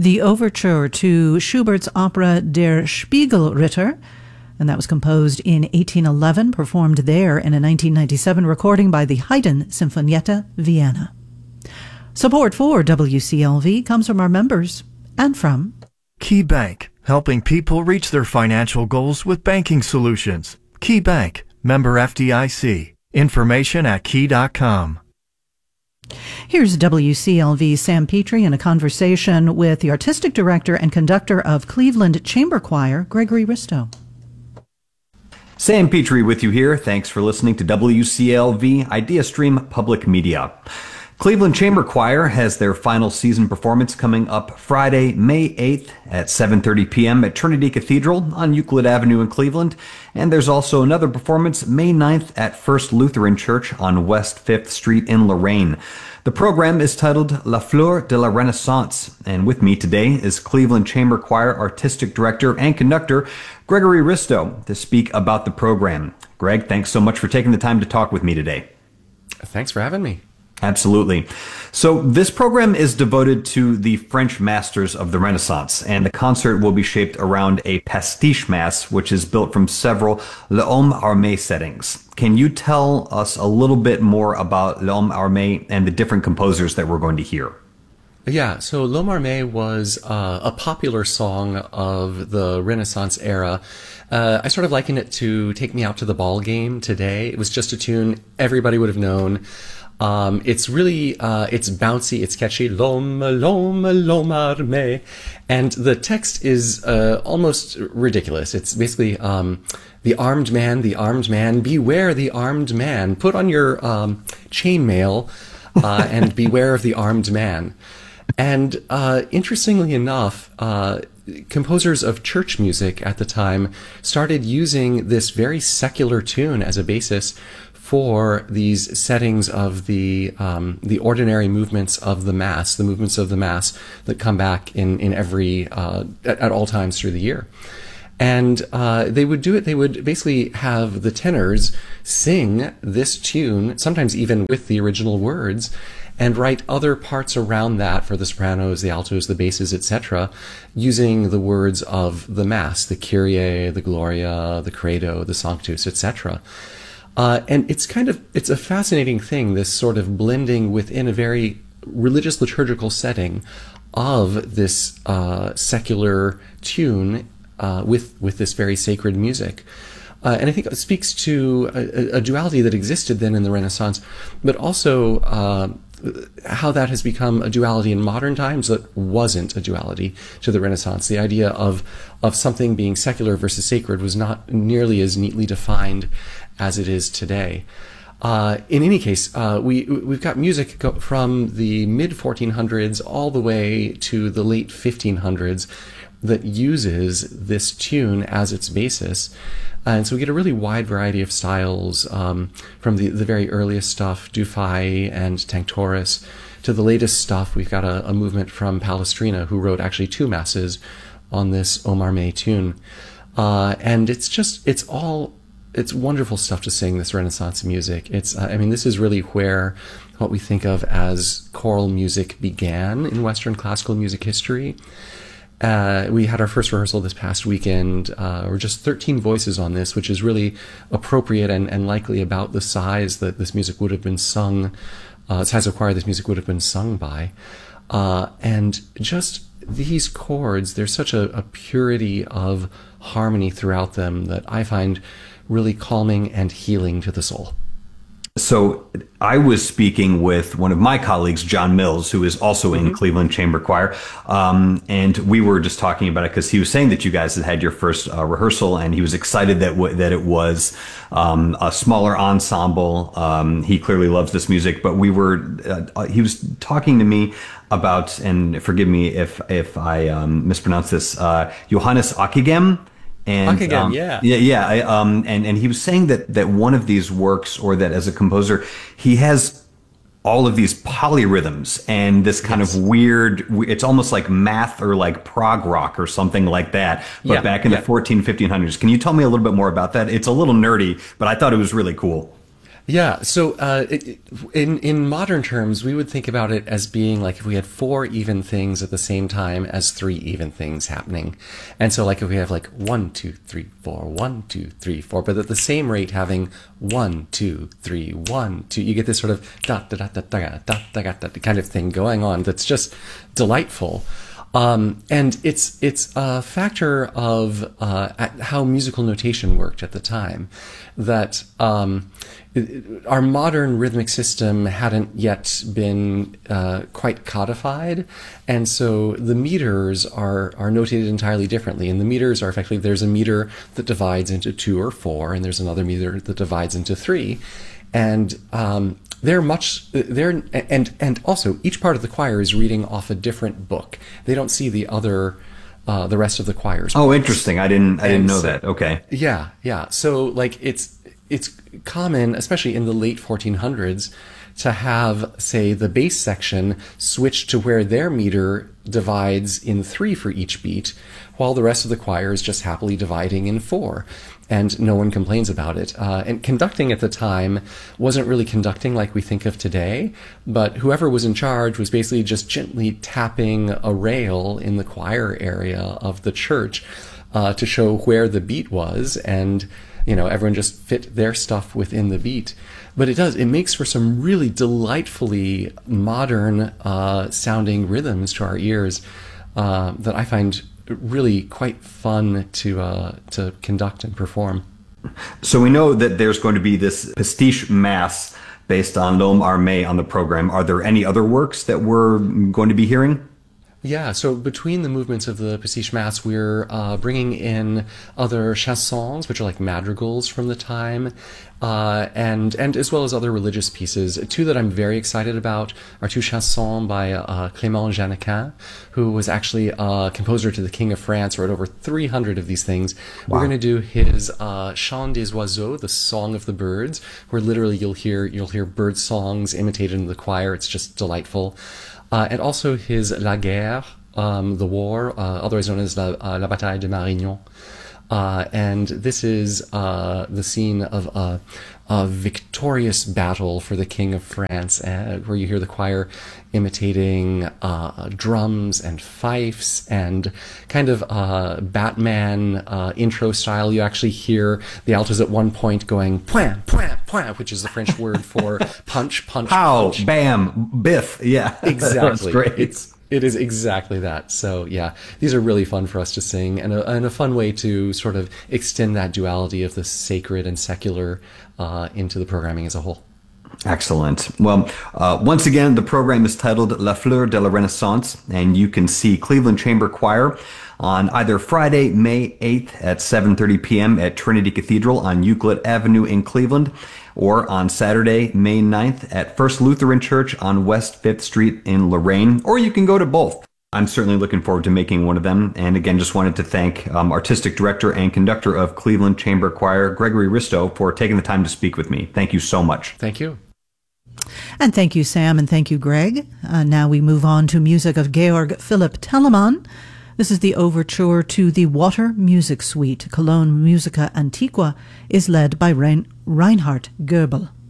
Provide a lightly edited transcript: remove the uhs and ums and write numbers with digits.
the overture to Schubert's opera Der Spiegelritter, and that was composed in 1811, performed there in a 1997 recording by the Haydn Sinfonietta Vienna. Support for WCLV comes from our members and from Key Bank, helping people reach their financial goals with banking solutions. Key Bank, member FDIC. Information at key.com. Here's WCLV's Sam Petrie in a conversation with the artistic director and conductor of Cleveland Chamber Choir, Gregory Risto. Sam Petrie with you here. Thanks for listening to WCLV IdeaStream Public Media. Cleveland Chamber Choir has their final season performance coming up Friday, May 8th at 7:30 p.m. at Trinity Cathedral on Euclid Avenue in Cleveland. And there's also another performance May 9th at First Lutheran Church on West 5th Street in Lorraine. The program is titled La Fleur de la Renaissance. And with me today is Cleveland Chamber Choir Artistic Director and Conductor Gregory Risto to speak about the program. Greg, thanks so much for taking the time to talk with me today. Thanks for having me. Absolutely. So this program is devoted to the French masters of the Renaissance, and the concert will be shaped around a pastiche mass, which is built from several L'Homme Armé settings. Can you tell us a little bit more about L'Homme Armé and the different composers that we're going to hear? Yeah, so L'Homme Armé was a popular song of the Renaissance era. I sort of liken it to Take Me Out to the Ball Game today. It was just a tune everybody would have known. It's really, it's bouncy, it's catchy, l'homme armé, and the text is almost ridiculous. It's basically the armed man, beware the armed man. Put on your chainmail and beware of the armed man. And interestingly enough, composers of church music at the time started using this very secular tune as a basis for these settings of the ordinary movements of the Mass, the movements of the Mass that come back in every at all times through the year. And they would do it. They would basically have the tenors sing this tune, sometimes even with the original words, and write other parts around that for the sopranos, the altos, the basses, etc., using the words of the Mass, the Kyrie, the Gloria, the Credo, the Sanctus, etc. And it's a fascinating thing, this sort of blending within a very religious liturgical setting of this secular tune with this very sacred music. And I think it speaks to a duality that existed then in the Renaissance, but also how that has become a duality in modern times that wasn't a duality to the Renaissance. The idea of something being secular versus sacred was not nearly as neatly defined as it is today. In any case, we've got music from the mid-1400s all the way to the late 1500s that uses this tune as its basis. And so we get a really wide variety of styles, from the very earliest stuff, Dufay and Tanctoris, to the latest stuff. We've got a movement from Palestrina, who wrote actually two masses on this L'Homme Armé tune. And it's wonderful stuff to sing, this Renaissance music. This is really where what we think of as choral music began in Western classical music history. We had our first rehearsal this past weekend. We're just 13 voices on this, which is really appropriate and likely about the size that this music would have been sung, size of choir this music would have been sung by. And just these chords, there's such a purity of harmony throughout them that I find really calming and healing to the soul. So I was speaking with one of my colleagues, John Mills, who is also in Cleveland Chamber Choir, and we were just talking about it because he was saying that you guys had your first rehearsal, and he was excited that it was a smaller ensemble. He clearly loves this music, but he was talking to me about, and forgive me if I mispronounce this, Johannes Ockeghem. And and he was saying that one of these works, or that as a composer, he has all of these polyrhythms and this kind of weird, it's almost like math or like prog rock or something like that, but back in the 1500s. Can you tell me a little bit more about that? It's a little nerdy, but I thought it was really cool. Yeah, so in modern terms, we would think about it as being like if we had 4 even things at the same time as 3 even things happening. And so like if we have like 1, 2, 3, 4, 1, 2, 3, 4, but at the same rate having 1, 2, 3, 1, 2, you get this sort of da da da da da da da da kind of thing going on that's just delightful. And it's a factor of how musical notation worked at the time, that our modern rhythmic system hadn't yet been quite codified, and so the meters are notated entirely differently. And the meters are effectively, there's a meter that divides into 2 or 4, and there's another meter that divides into 3, and and also each part of the choir is reading off a different book. They don't see the rest of the choir's Oh, books. interesting. I didn't know that. Okay. Yeah. So like it's common, especially in the late 1400s, to have, say, the bass section switch to where their meter divides in 3 for each beat, while the rest of the choir is just happily dividing in 4. And no one complains about it. And conducting at the time wasn't really conducting like we think of today, but whoever was in charge was basically just gently tapping a rail in the choir area of the church to show where the beat was, and everyone just fit their stuff within the beat. But it makes for some really delightfully modern sounding rhythms to our ears that I find really quite fun to conduct and perform. So we know that there's going to be this pastiche mass based on L'Homme Armé on the program. Are there any other works that we're going to be hearing? Yeah, so between the movements of the Pastiche Mass, we're bringing in other chansons, which are like madrigals from the time, and as well as other religious pieces. 2 that I'm very excited about are 2 chansons by Clément Janequin, who was actually a composer to the King of France, wrote over 300 of these things. Wow. We're going to do his Chant des Oiseaux, the Song of the Birds, where literally you'll hear bird songs imitated in the choir. It's just delightful. And also his La Guerre, the war, otherwise known as La Bataille de Marignan. And this is the scene of a victorious battle for the King of France, where you hear the choir imitating drums and fifes and kind of Batman intro style. You actually hear the altos at one point going point, point, point, which is the French word for punch, punch, Pow, punch. Bam, biff. Yeah, Exactly. That's great. It is exactly that. So yeah, these are really fun for us to sing, and a fun way to sort of extend that duality of the sacred and secular into the programming as a whole. Excellent. Well, once again, the program is titled La Fleur de la Renaissance, and you can see Cleveland Chamber Choir on either Friday, May 8th at 7:30 p.m. at Trinity Cathedral on Euclid Avenue in Cleveland, or on Saturday, May 9th at First Lutheran Church on West 5th Street in Lorain, or you can go to both. I'm certainly looking forward to making one of them. And again, just wanted to thank Artistic Director and Conductor of Cleveland Chamber Choir, Gregory Risto, for taking the time to speak with me. Thank you so much. Thank you. And thank you, Sam, and thank you, Greg. Now we move on to music of Georg Philipp Telemann. This is the overture to the Water Music Suite. Cologne Musica Antiqua is led by Reinhard Goebel.